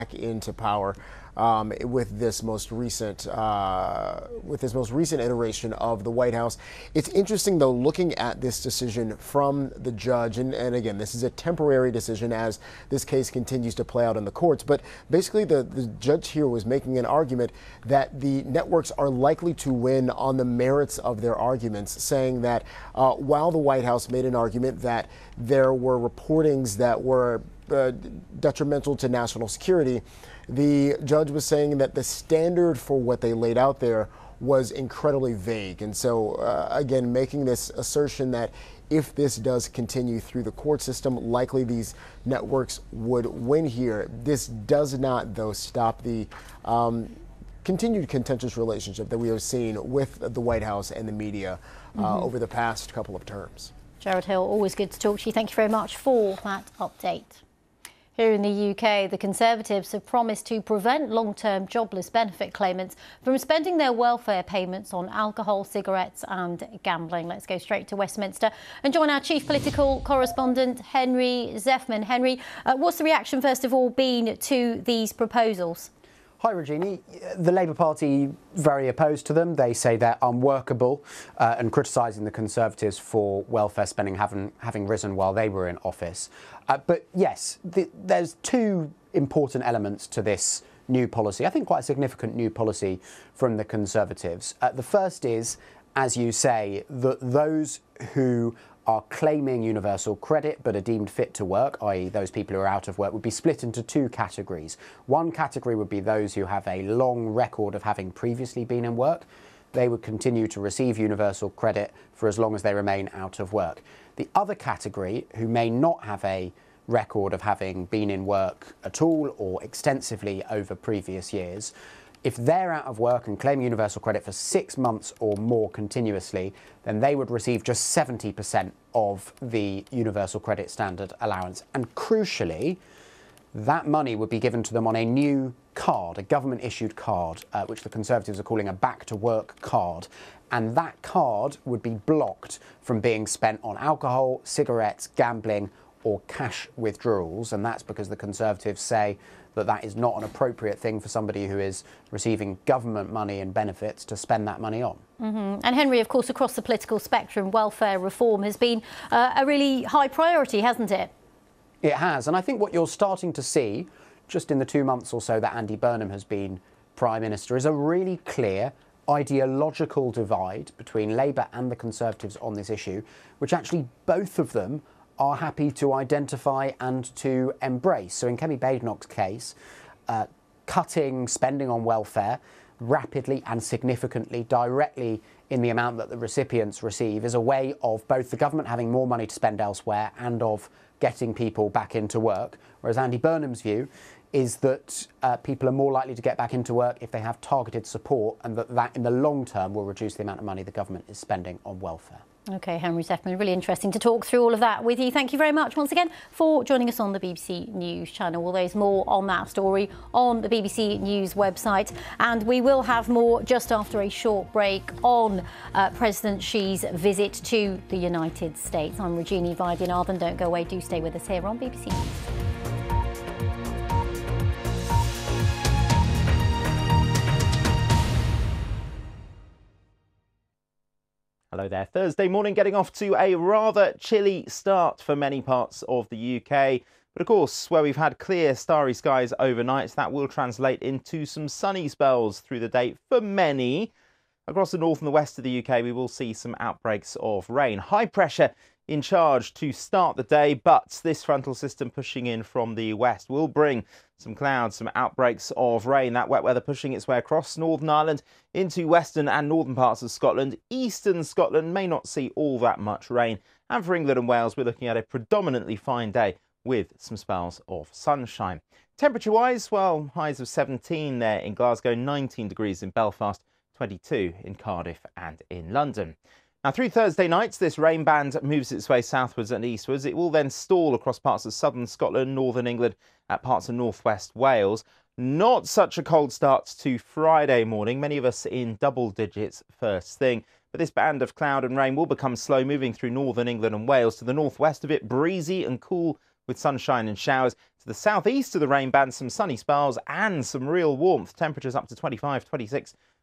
into power with this most recent iteration of the White House. It's interesting, though, looking at this decision from the judge, and again, this is a temporary decision as this case continues to play out in the courts. But basically, the judge here was making an argument that the networks are likely to win on the merits of their arguments, saying that while the White House made an argument that there were reportings that were detrimental to national security, the judge was saying that the standard for what they laid out there was incredibly vague. And so, again, making this assertion that if this does continue through the court system, likely these networks would win here. This does not, though, stop the continued contentious relationship that we have seen with the White House and the media over the past couple of terms. Gerard Hill, always good to talk to you. Thank you very much for that update. Here in the UK, the Conservatives have promised to prevent long-term jobless benefit claimants from spending their welfare payments on alcohol, cigarettes and gambling. Let's go straight to Westminster and join our chief political correspondent, Henry Zeffman. Henry, what's the reaction, first of all, been to these proposals? Hi, Regina. The Labour Party very opposed to them. They say they're unworkable and criticising the Conservatives for welfare spending having risen while they were in office. But yes, there's two important elements to this new policy. I think quite a significant new policy from the Conservatives. The first is, as you say, that those who are claiming universal credit but are deemed fit to work, i.e. those people who are out of work, would be split into two categories. One category would be those who have a long record of having previously been in work. They would continue to receive universal credit for as long as they remain out of work. The other category, who may not have a record of having been in work at all or extensively over previous years, if they're out of work and claim universal credit for 6 months or more continuously, then they would receive just 70% of the universal credit standard allowance. And crucially, that money would be given to them on a new card, a government-issued card, which the Conservatives are calling a back-to-work card. And that card would be blocked from being spent on alcohol, cigarettes, gambling, or cash withdrawals. And that's because the Conservatives say that that is not an appropriate thing for somebody who is receiving government money and benefits to spend that money on. And Henry, of course, across the political spectrum, welfare reform has been a really high priority, hasn't it? It has. And I think what you're starting to see, just in the 2 months or so that Andy Burnham has been Prime Minister, is a really clear ideological divide between Labour and the Conservatives on this issue, which actually both of them are happy to identify and to embrace. So in Kemi Badenoch's case, cutting spending on welfare rapidly and significantly directly in the amount that the recipients receive is a way of both the government having more money to spend elsewhere and of getting people back into work. Whereas Andy Burnham's view is that people are more likely to get back into work if they have targeted support, and that in the long term will reduce the amount of money the government is spending on welfare. OK, Henry Zeffman, really interesting to talk through all of that with you. Thank you very much once again for joining us on the BBC News channel. Well, there's more on that story on the BBC News website, and we will have more just after a short break on President Xi's visit to the United States. I'm Regina Vaidyanathan. Don't go away. Do stay with us here on BBC News. Hello there. Thursday morning, getting off to a rather chilly start for many parts of the UK. But of course, where we've had clear, starry skies overnight, that will translate into some sunny spells through the day for many. Across the north and the west of the UK, we will see some outbreaks of rain. High pressure in charge to start the day, but this frontal system pushing in from the west will bring some clouds, some outbreaks of rain. That wet weather pushing its way across Northern Ireland into western and northern parts of Scotland. Eastern Scotland may not see all that much rain. And for England and Wales, we're looking at a predominantly fine day with some spells of sunshine. Temperature-wise, well, highs of 17 there in Glasgow, 19 degrees in Belfast, 22 in Cardiff and in London. Now, through Thursday night, this rain band moves its way southwards and eastwards. It will then stall across parts of southern Scotland, northern England, at parts of northwest Wales. Not such a cold start to Friday morning. Many of us in double digits first thing. But this band of cloud and rain will become slow moving through northern England and Wales. To the northwest of it, breezy and cool with sunshine and showers. To the southeast of the rain band, some sunny spells and some real warmth. Temperatures up to 25, 26